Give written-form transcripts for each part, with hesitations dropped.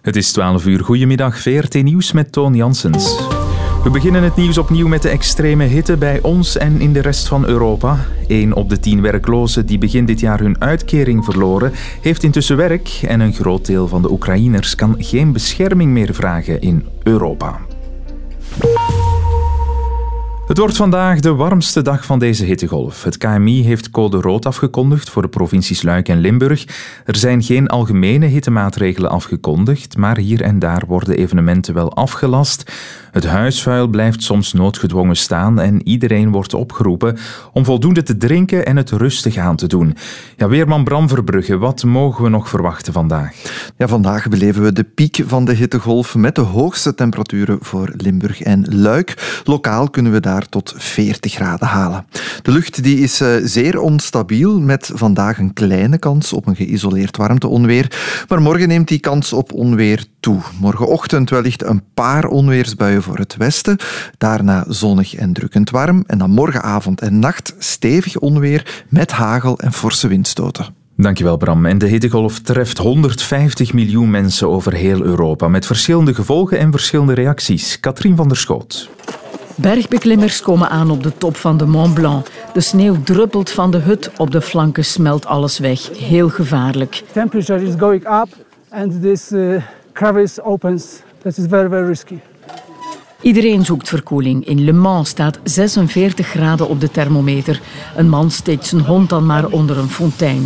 Het is 12 uur. Goedemiddag, VRT Nieuws met Toon Janssens. We beginnen het nieuws opnieuw met de extreme hitte bij ons en in de rest van Europa. 1 op de 10 werklozen die begin dit jaar hun uitkering verloren, heeft intussen werk en een groot deel van de Oekraïners kan geen bescherming meer vragen in Europa. Het wordt vandaag de warmste dag van deze hittegolf. Het KMI heeft code rood afgekondigd voor de provincies Luik en Limburg. Er zijn geen algemene hittemaatregelen afgekondigd, maar hier en daar worden evenementen wel afgelast. Het huisvuil blijft soms noodgedwongen staan en iedereen wordt opgeroepen om voldoende te drinken en het rustig aan te doen. Ja, weerman Bram Verbrugge, wat mogen we nog verwachten vandaag? Ja, vandaag beleven we de piek van de hittegolf met de hoogste temperaturen voor Limburg en Luik. Lokaal kunnen we daar tot 40 graden halen. De lucht die is zeer onstabiel, met vandaag een kleine kans op een geïsoleerd warmteonweer. Maar morgen neemt die kans op onweer toe. Morgenochtend wellicht een paar onweersbuien voor het westen. Daarna zonnig en drukkend warm. En dan morgenavond en nacht stevig onweer met hagel en forse windstoten. Dankjewel Bram. En de hittegolf treft 150 miljoen mensen over heel Europa, met verschillende gevolgen en verschillende reacties. Katrien van der Schoot. Bergbeklimmers komen aan op de top van de Mont Blanc. De sneeuw druppelt van de hut, op de flanken smelt alles weg. Heel gevaarlijk. The temperature is going up and this crevice opens. That is very, very risky. Iedereen zoekt verkoeling. In Le Mans staat 46 graden op de thermometer. Een man steekt zijn hond dan maar onder een fontein.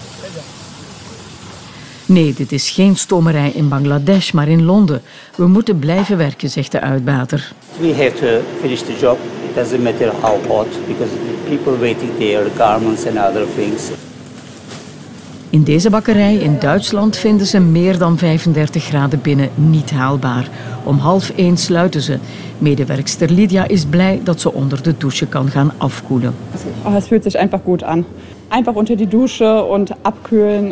Nee, dit is geen stomerij in Bangladesh, maar in Londen. We moeten blijven werken, zegt de uitbater. We have to finish the job. It doesn't matter how hot, because the people waiting there, garments and other things. In deze bakkerij in Duitsland vinden ze meer dan 35 graden binnen niet haalbaar. Om 12:30 sluiten ze. Medewerkster Lydia is blij dat ze onder de douche kan gaan afkoelen. Het voelt zich einfach goed aan. Einfach onder die douche en abkühlen.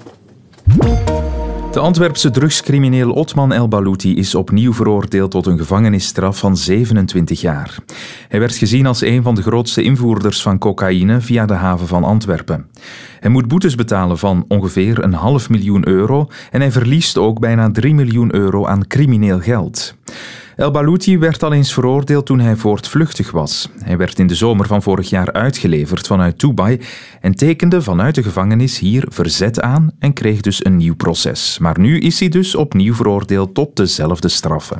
De Antwerpse drugscrimineel Otman El Balouti is opnieuw veroordeeld tot een gevangenisstraf van 27 jaar. Hij werd gezien als een van de grootste invoerders van cocaïne via de haven van Antwerpen. Hij moet boetes betalen van ongeveer €500.000 en hij verliest ook bijna €3 miljoen aan crimineel geld. El Balouti werd al eens veroordeeld toen hij voortvluchtig was. Hij werd in de zomer van vorig jaar uitgeleverd vanuit Dubai en tekende vanuit de gevangenis hier verzet aan en kreeg dus een nieuw proces. Maar nu is hij dus opnieuw veroordeeld tot dezelfde straffen.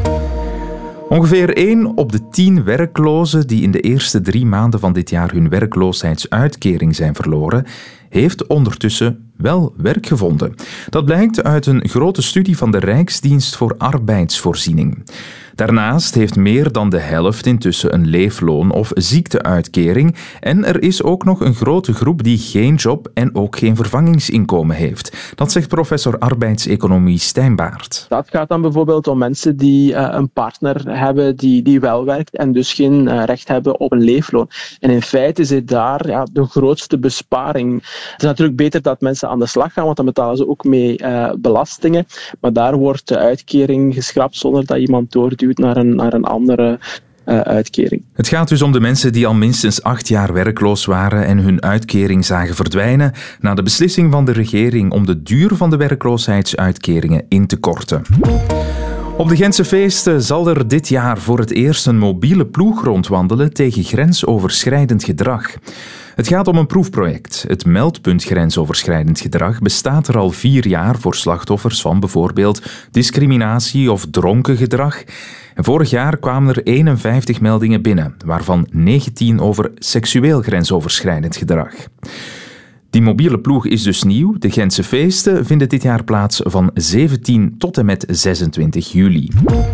Ongeveer 1 op de 10 werklozen die in de eerste 3 maanden van dit jaar hun werkloosheidsuitkering zijn verloren, heeft ondertussen wel werk gevonden. Dat blijkt uit een grote studie van de Rijksdienst voor Arbeidsvoorziening. Daarnaast heeft meer dan de helft intussen een leefloon- of ziekteuitkering en er is ook nog een grote groep die geen job en ook geen vervangingsinkomen heeft. Dat zegt professor arbeidseconomie Stijn Baert. Dat gaat dan bijvoorbeeld om mensen die een partner hebben die wel werkt en dus geen recht hebben op een leefloon. En in feite zit daar de grootste besparing. Het is natuurlijk beter dat mensen aan de slag gaan, want dan betalen ze ook mee belastingen. Maar daar wordt de uitkering geschrapt zonder dat iemand doorduwt naar een andere uitkering. Het gaat dus om de mensen die al minstens 8 jaar werkloos waren en hun uitkering zagen verdwijnen na de beslissing van de regering om de duur van de werkloosheidsuitkeringen in te korten. Op de Gentse feesten zal er dit jaar voor het eerst een mobiele ploeg rondwandelen tegen grensoverschrijdend gedrag. Het gaat om een proefproject. Het meldpunt grensoverschrijdend gedrag bestaat er al 4 jaar voor slachtoffers van bijvoorbeeld discriminatie of dronken gedrag. En vorig jaar kwamen er 51 meldingen binnen, waarvan 19 over seksueel grensoverschrijdend gedrag. Die mobiele ploeg is dus nieuw. De Gentse feesten vinden dit jaar plaats van 17 tot en met 26 juli.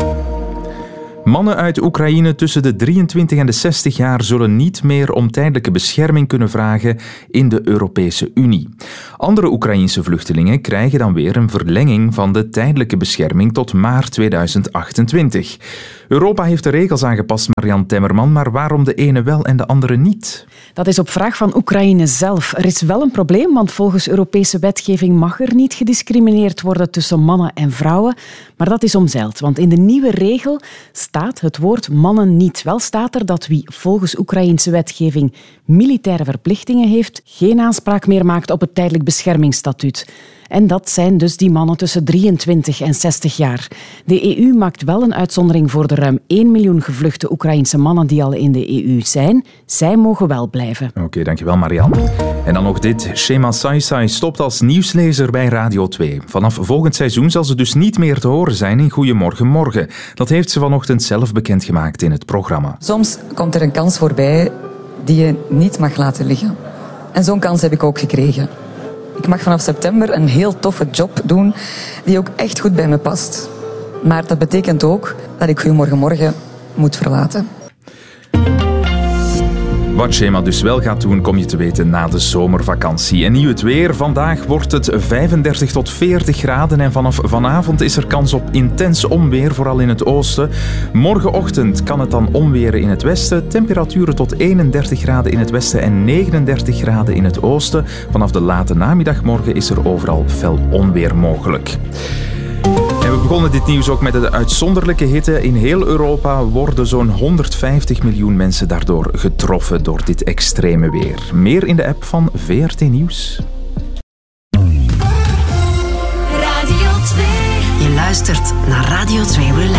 Mannen uit Oekraïne tussen de 23 en de 60 jaar zullen niet meer om tijdelijke bescherming kunnen vragen in de Europese Unie. Andere Oekraïense vluchtelingen krijgen dan weer een verlenging van de tijdelijke bescherming tot maart 2028. Europa heeft de regels aangepast, Marianne Temmerman, maar waarom de ene wel en de andere niet? Dat is op vraag van Oekraïne zelf. Er is wel een probleem, want volgens Europese wetgeving mag er niet gediscrimineerd worden tussen mannen en vrouwen. Maar dat is omzeild, want in de nieuwe regel staat het woord mannen niet. Wel staat er dat wie volgens Oekraïense wetgeving militaire verplichtingen heeft, geen aanspraak meer maakt op het tijdelijk beschermingsstatuut. En dat zijn dus die mannen tussen 23 en 60 jaar. De EU maakt wel een uitzondering voor de ruim 1 miljoen gevluchte Oekraïense mannen die al in de EU zijn. Zij mogen wel blijven. Oké, dankjewel Marianne. En dan nog dit. Shema Saisai stopt als nieuwslezer bij Radio 2. Vanaf volgend seizoen zal ze dus niet meer te horen zijn in Goedemorgen Morgen. Dat heeft ze vanochtend zelf bekendgemaakt in het programma. Soms komt er een kans voorbij die je niet mag laten liggen. En zo'n kans heb ik ook gekregen. Ik mag vanaf september een heel toffe job doen die ook echt goed bij me past. Maar dat betekent ook dat ik Goedemorgen Morgen moet verlaten. Wat Shema dus wel gaat doen, kom je te weten na de zomervakantie. En nu het weer. Vandaag wordt het 35 tot 40 graden en vanaf vanavond is er kans op intens onweer, vooral in het oosten. Morgenochtend kan het dan onweren in het westen. Temperaturen tot 31 graden in het westen en 39 graden in het oosten. Vanaf de late namiddagmorgen is er overal fel onweer mogelijk. En we begonnen dit nieuws ook met de uitzonderlijke hitte. In heel Europa worden zo'n 150 miljoen mensen daardoor getroffen door dit extreme weer. Meer in de app van VRT Nieuws. Radio 2. Je luistert naar Radio 2 Relax.